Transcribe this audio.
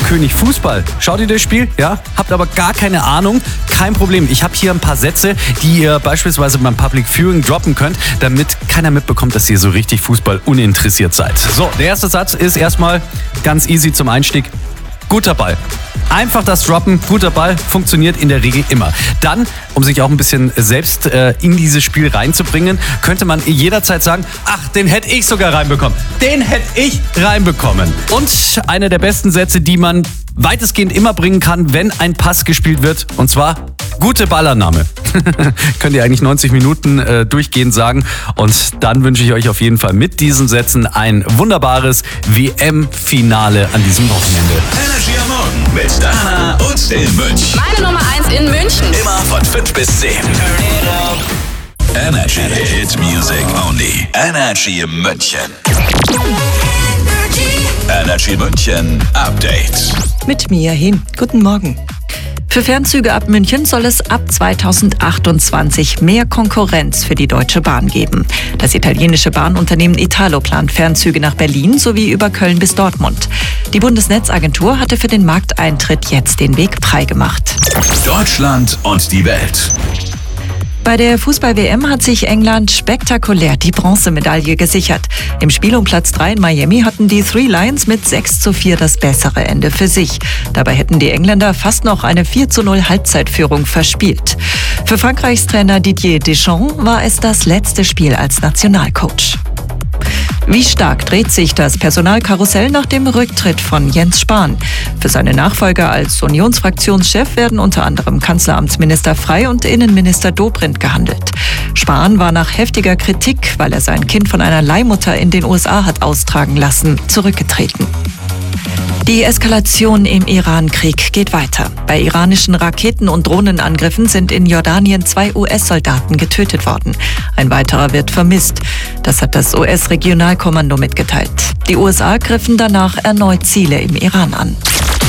König Fußball. Schaut ihr das Spiel? Ja? Habt aber gar keine Ahnung? Kein Problem. Ich habe hier ein paar Sätze, die ihr beispielsweise beim Public Viewing droppen könnt, damit keiner mitbekommt, dass ihr so richtig Fußball uninteressiert seid. So, der erste Satz ist erstmal ganz easy zum Einstieg. Guter Ball. Einfach das Droppen, guter Ball, funktioniert in der Regel immer. Dann, um sich auch ein bisschen selbst in dieses Spiel reinzubringen, könnte man jederzeit sagen, ach, den hätte ich sogar reinbekommen. Den hätte ich reinbekommen. Und einer der besten Sätze, die man weitestgehend immer bringen kann, wenn ein Pass gespielt wird, und zwar gute Ballannahme. Könnt ihr eigentlich 90 Minuten durchgehend sagen. Und dann wünsche ich euch auf jeden Fall mit diesen Sätzen ein wunderbares WM-Finale an diesem Wochenende. Energy am Morgen mit Dana und den Mönch. Meine Nummer 1 in München. Immer von 5 bis 10. Energy Hit Music Only. Energy München. Energy München Update. Mit Mia Hin. Guten Morgen. Für Fernzüge ab München soll es ab 2028 mehr Konkurrenz für die Deutsche Bahn geben. Das italienische Bahnunternehmen Italo plant Fernzüge nach Berlin sowie über Köln bis Dortmund. Die Bundesnetzagentur hatte für den Markteintritt jetzt den Weg freigemacht. Deutschland und die Welt. Bei der Fußball-WM hat sich England spektakulär die Bronzemedaille gesichert. Im Spiel um Platz 3 in Miami hatten die Three Lions mit 6:4 das bessere Ende für sich. Dabei hätten die Engländer fast noch eine 4:0 Halbzeitführung verspielt. Für Frankreichs Trainer Didier Deschamps war es das letzte Spiel als Nationalcoach. Wie stark dreht sich das Personalkarussell nach dem Rücktritt von Jens Spahn? Für seine Nachfolger als Unionsfraktionschef werden unter anderem Kanzleramtsminister Frey und Innenminister Dobrindt gehandelt. Spahn war nach heftiger Kritik, weil er sein Kind von einer Leihmutter in den USA hat austragen lassen, zurückgetreten. Die Eskalation im Iran-Krieg geht weiter. Bei iranischen Raketen- und Drohnenangriffen sind in Jordanien 2 US-Soldaten getötet worden. Ein weiterer wird vermisst. Das hat das US-Regionalkommando mitgeteilt. Die USA griffen danach erneut Ziele im Iran an.